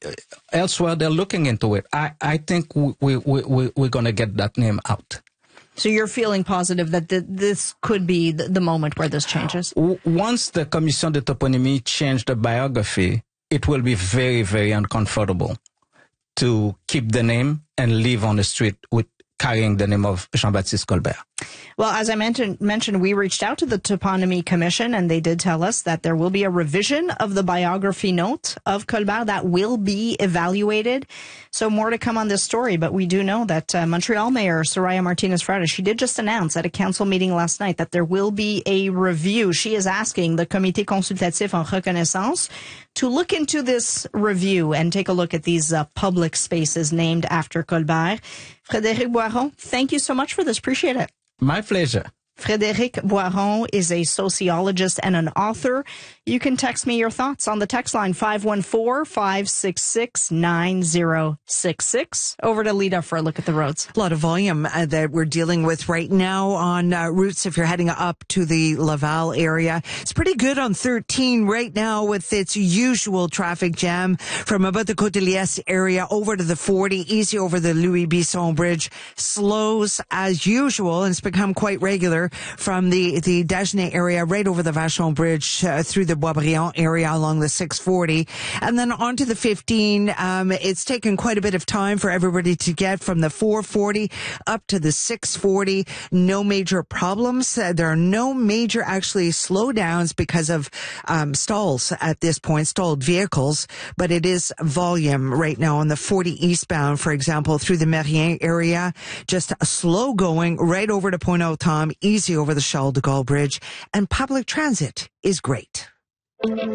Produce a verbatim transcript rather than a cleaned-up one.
elsewhere they're looking into it. I, I think we, we, we, we're going to get that name out. So you're feeling positive that th- this could be the, the moment where this changes? Once the Commission de Toponymie change the biography, it will be very, very uncomfortable to keep the name and live on the street with carrying the name of Jean-Baptiste Colbert. Well, as I mentioned, mentioned, we reached out to the Toponymie Commission, and they did tell us that there will be a revision of the biography note of Colbert that will be evaluated. So more to come on this story, but we do know that uh, Montreal Mayor Soraya Martinez-Frères, she did just announce at a council meeting last night that there will be a review. She is asking the Comité consultatif en reconnaissance to look into this review and take a look at these uh, public spaces named after Colbert. Frédéric Boiron, thank you so much for this. Appreciate it. My pleasure. Frédéric Boiron is a sociologist and an author. You can text me your thoughts on the text line five one four, five six six, nine zero six six. Over to Lita for a look at the roads. A lot of volume uh, that we're dealing with right now on uh, routes if you're heading up to the Laval area. It's pretty good on thirteen right now with its usual traffic jam from about the Côte-de-Liesse area over to the forty, easy over the Louis Bisson Bridge. Slows as usual, and it's become quite regular from the, the Dagenais area right over the Vachon Bridge uh, through the Boisbriand area along the six forty. And then onto the fifteen. Um, it's taken quite a bit of time for everybody to get from the four forty up to the six forty. No major problems. Uh, there are no major actually slowdowns because of um, stalls at this point, stalled vehicles. But it is volume right now on the forty eastbound, for example, through the Merien area. Just slow going right over to Pointe-aux-Trembles, easy over the Charles de Gaulle Bridge, and public transit is great.